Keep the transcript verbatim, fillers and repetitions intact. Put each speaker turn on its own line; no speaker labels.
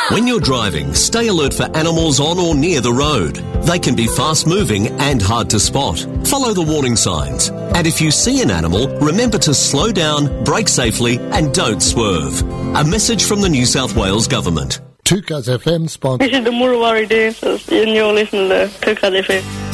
When you're driving, stay alert for animals on or near the road. They can be fast-moving and hard to spot. Follow the warning signs. And if you see an animal, remember to slow down, brake safely and don't swerve. A message from the New South Wales Government.
two Cuz F M sponsor.
This is the Murwari Dancers, and you're listening to two Cuz F M.